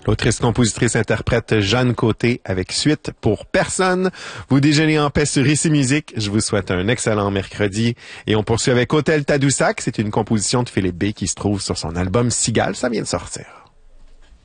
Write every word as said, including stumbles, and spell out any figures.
L'autrice, compositrice, interprète Jeanne Côté avec Suite pour personne. Vous déjeunez en paix sur Ici Musique. Je vous souhaite un excellent mercredi. Et on poursuit avec Hôtel Tadoussac. C'est une composition de Philippe B qui se trouve sur son album Cigale. Ça vient de sortir.